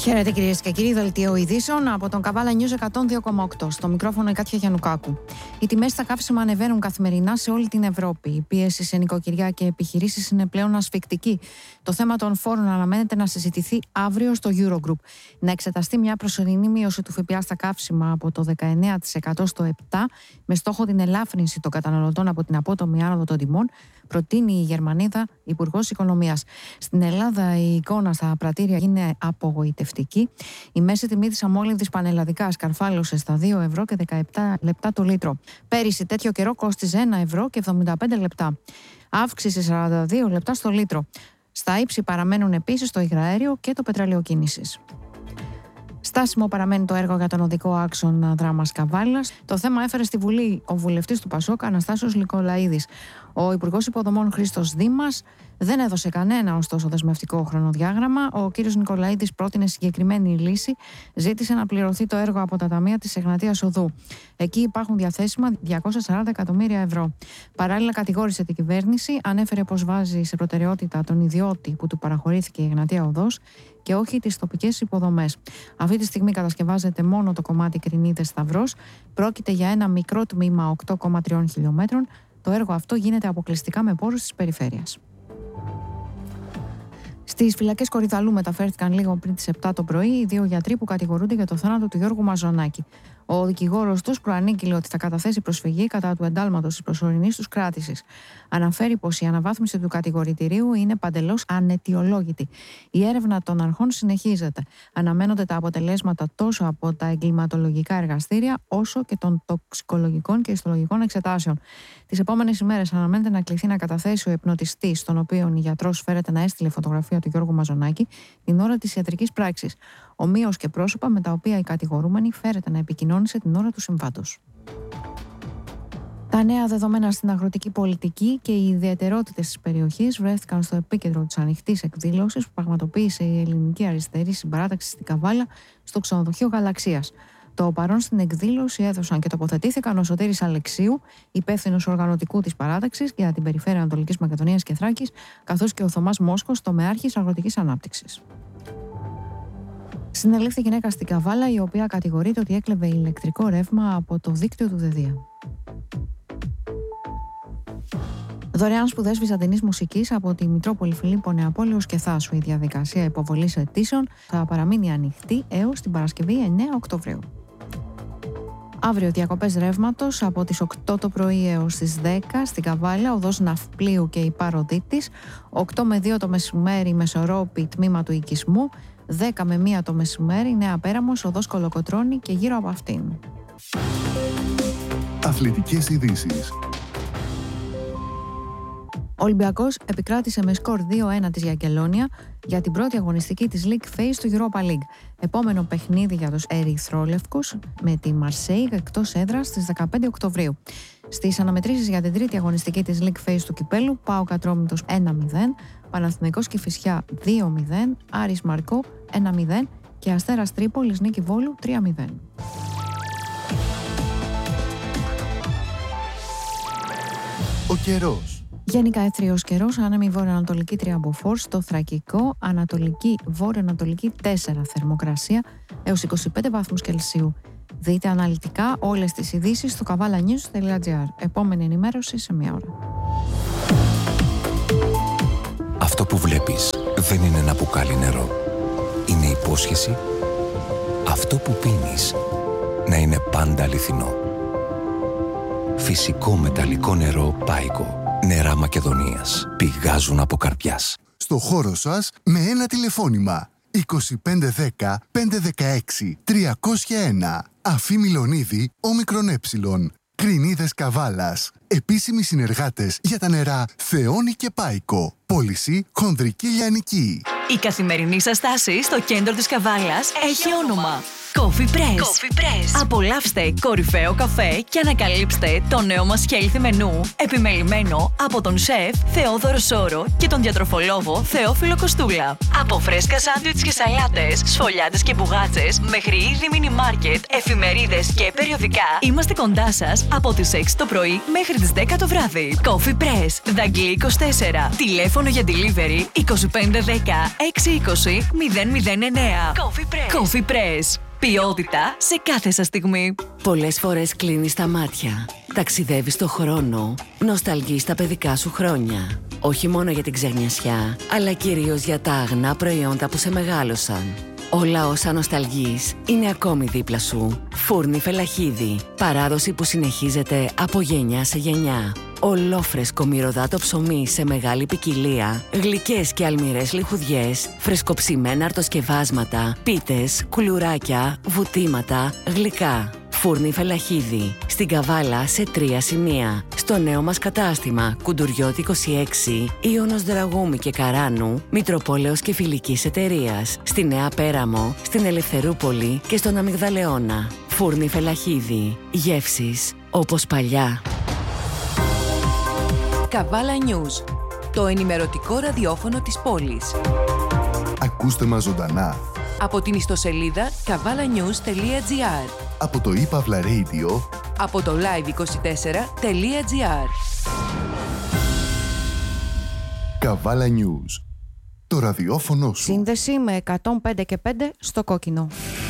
Χαίρετε κυρίες και κύριοι, δελτίο ειδήσεων από τον Καβάλα News 102,8. Στο μικρόφωνο η Κάτια Γιαννουκάκου. Οι τιμές στα καύσιμα ανεβαίνουν καθημερινά σε όλη την Ευρώπη. Η πίεση σε νοικοκυριά και επιχειρήσεις είναι πλέον ασφικτική. Το θέμα των φόρων αναμένεται να συζητηθεί αύριο στο Eurogroup. Να εξεταστεί μια προσωρινή μείωση του ΦΠΑ στα καύσιμα από το 19% στο 7%, με στόχο την ελάφρυνση των καταναλωτών από την απότομη άνοδο των τιμών, προτείνει η Γερμανίδα Υπουργός Οικονομίας. Στην Ελλάδα η εικόνα στα πρατήρια είναι απογοητευτική. Η μέση τιμή της αμόλυβδης πανελλαδικά σκαρφάλωσε στα 2 ευρώ και 17 λεπτά το λίτρο. Πέρυσι τέτοιο καιρό κόστιζε 1 ευρώ και 75 λεπτά. Αύξηση 42 λεπτά στο λίτρο. Στα ύψη παραμένουν επίσης το υγραέριο και το πετρέλαιο κίνησης. Στάσιμο παραμένει το έργο για τον οδικό άξονα Δράμας Καβάλας. Το θέμα έφερε στη Βουλή ο βουλευτής του ΠΑΣΟΚ Αναστάσιος Νικολαίδης. Ο Υπουργός Υποδομών Χρήστος Δήμας δεν έδωσε κανένα ωστόσο δεσμευτικό χρονοδιάγραμμα. Ο κ. Νικολαίδης πρότεινε συγκεκριμένη λύση. Ζήτησε να πληρωθεί το έργο από τα ταμεία της Εγνατίας Οδού. Εκεί υπάρχουν διαθέσιμα 240 εκατομμύρια ευρώ. Παράλληλα, κατηγόρησε την κυβέρνηση, ανέφερε πως βάζει σε προτεραιότητα τον ιδιώτη που του παραχωρήθηκε η Εγνατία Οδός και όχι τις τοπικές υποδομές. Αυτή τη στιγμή κατασκευάζεται μόνο το κομμάτι Κρινίδες-Σταυρός. Πρόκειται για ένα μικρό τμήμα 8,3 χιλιόμετρων. Το έργο αυτό γίνεται αποκλειστικά με πόρους της περιφέρειας. Στις φυλακές Κορυδαλού μεταφέρθηκαν λίγο πριν τις 7 το πρωί οι 2 γιατροί που κατηγορούνται για το θάνατο του Γιώργου Μαζονάκη. Ο δικηγόρος τους προανήγγειλε ότι θα καταθέσει προσφυγή κατά του εντάλματος της προσωρινής τους κράτησης. Αναφέρει πως η αναβάθμιση του κατηγορητηρίου είναι παντελώς αναιτιολόγητη. Η έρευνα των αρχών συνεχίζεται. Αναμένονται τα αποτελέσματα τόσο από τα εγκληματολογικά εργαστήρια, όσο και των τοξικολογικών και ιστολογικών εξετάσεων. Τις επόμενες ημέρες αναμένεται να κληθεί να καταθέσει ο υπνοτιστής, στον οποίο ο γιατρός φέρεται να έστειλε φωτογραφία του Γιώργου Μαζονάκη την ώρα της ιατρικής πράξης. Ομοίως και πρόσωπα με τα οποία η κατηγορούμενη φέρεται να επικοινώνησε την ώρα του συμβάντος. Τα νέα δεδομένα στην αγροτική πολιτική και οι ιδιαιτερότητες της περιοχής βρέθηκαν στο επίκεντρο της ανοιχτής εκδήλωσης που πραγματοποίησε η Ελληνική Αριστερή Συμπαράταξη στην Καβάλα στο ξενοδοχείο Γαλαξίας. Το παρόν στην εκδήλωση έδωσαν και τοποθετήθηκαν ο Σωτήρης Αλεξίου, υπεύθυνος οργανωτικού της παράταξης για την περιφέρεια Ανατολικής Μακεδονίας και Θράκης, καθώς και ο Θωμάς Μόσκος, τομεάρχης αγροτικής ανάπτυξης. Συνελήφθη γυναίκα στην Καβάλα, η οποία κατηγορείται ότι έκλεβε ηλεκτρικό ρεύμα από το δίκτυο του ΔΕΔΙΑ. Δωρεάν σπουδές βυζαντινής μουσικής από τη Μητρόπολη Φιλίππο Νεαπόλεως και Θάσου. Η διαδικασία υποβολής αιτήσεων θα παραμείνει ανοιχτή έως την Παρασκευή 9 Οκτωβρίου. Αύριο διακοπές ρεύματος από τις 8 το πρωί έως τις 10 στην Καβάλα, οδός Ναυπλίου και η Παροδίτης, 8 με 2 το μεσημέρι Μεσορόπη, τμήμα του οικισμού, 10 με 1 το μεσημέρι Νέα Πέραμος, οδός Κολοκοτρώνη και γύρω από αυτήν. Αθλητικές ειδήσεις. Ο Ολυμπιακός επικράτησε με σκορ 2-1 της Γιαγκελόνια για την πρώτη αγωνιστική της League Phase του Europa League. Επόμενο παιχνίδι για τους Ερυθρόλευκους με τη Μαρσέιγ εκτός έδρας στις 15 Οκτωβρίου. Στις αναμετρήσεις για την τρίτη αγωνιστική της League Phase του Κυπέλλου, ΠΑΟΚ Ατρόμητος 1-0, Παναθηναϊκός Κηφισιά 2-0, Άρης Μαρκό 1-0 και Αστέρας Τρίπολης Νίκη Βόλου 3-0. Ο καιρός. Γενικά εύθριος καιρός, άνεμη βορειοανατολική 3 μποφόρ, στο Θρακικό, ανατολική βορειοανατολική 4 θερμοκρασία έως 25 βαθμούς Κελσίου. Δείτε αναλυτικά όλες τις ειδήσεις στο kavalanews.gr. Επόμενη ενημέρωση σε μία ώρα. Αυτό που βλέπεις δεν είναι ένα μπουκάλι νερό. Είναι υπόσχεση αυτό που πίνεις να είναι πάντα αληθινό. Φυσικό μεταλλικό νερό Πάικο. Νερά Μακεδονίας. Πηγάζουν από καρδιάς. Στο χώρο σας με ένα τηλεφώνημα. 2510 516 301. Αφή Μιλονίδη, όμικρον έψιλον. Κρινίδες Καβάλας. Επίσημοι συνεργάτες για τα νερά Θεόνη και Πάικο. Πώληση Χονδρική Λιανική. Η καθημερινή σας στάση στο κέντρο της Καβάλας έχει όνομα. Coffee Press. Απολαύστε κορυφαίο καφέ και ανακαλύψτε το νέο μας healthy μενού, επιμελημένο από τον σεφ Θεόδωρο Σόρο και τον διατροφολόγο Θεόφιλο Κοστούλα. Από φρέσκα σάντουιτς και σαλάτες, σφολιάτες και μπουγάτσες, μέχρι είδη μίνι μάρκετ, εφημερίδες και περιοδικά, είμαστε κοντά σας από τις 6 το πρωί μέχρι τις 10 το βράδυ. Coffee Press, Δαγκλή 24. Τηλέφωνο για delivery 2510 620 009. Coffee Press. Ποιότητα σε κάθε σας στιγμή. Πολλές φορές κλείνεις τα μάτια, ταξιδεύεις στο χρόνο, νοσταλγείς τα παιδικά σου χρόνια. Όχι μόνο για την ξενιασιά, αλλά κυρίως για τα αγνά προϊόντα που σε μεγάλωσαν. Όλα όσα νοσταλγείς είναι ακόμη δίπλα σου. Φούρνη Φελαχίδη. Παράδοση που συνεχίζεται από γενιά σε γενιά. Ολόφρεσκο μυρωδάτο ψωμί σε μεγάλη ποικιλία, γλυκές και αλμυρές λιχουδιές, φρεσκοψημένα αρτοσκευάσματα, πίτες, κουλουράκια, βουτήματα, γλυκά. Φούρνη Φελαχίδη. Στην Καβάλα σε 3 σημεία. Στο νέο μας κατάστημα Κουντουριώτη 26, Ιωνος Δραγούμη και Καράνου, Μητροπόλεως και Φιλικής Εταιρείας. Στη Νέα Πέραμο, στην Ελευθερούπολη και στον Αμυγδαλεώνα. Φούρνη Φελαχίδη. Γεύσεις όπως παλιά. Καβάλα News, το ενημερωτικό ραδιόφωνο της πόλης. Ακούστε μας ζωντανά Από την ιστοσελίδα kavalanews.gr, από το ipavla Radio, από το live24.gr. Καβάλα News, το ραδιόφωνο σου. Σύνδεση με 105 και 5 στο κόκκινο.